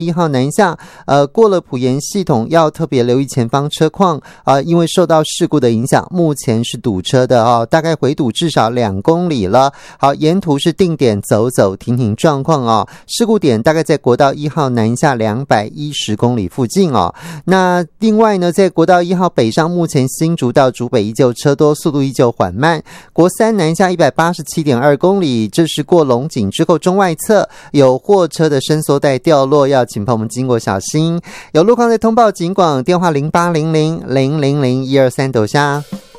1号南下，过了埔盐系统要特别留意前方车况因为受到事故的影响，目前是堵车的大概回堵至少2公里了。好，沿途是定点走走停停状况事故点大概在国道1号南下210公里附近那另外呢，在国道1号北上，目前新竹到竹北依旧车多，速度依旧缓慢。国3南下187.2公里，这是过龙井之后中外侧有货车的伸缩带掉落，要请朋友们经过小心。有路况在通报警广电话0800000123抖下。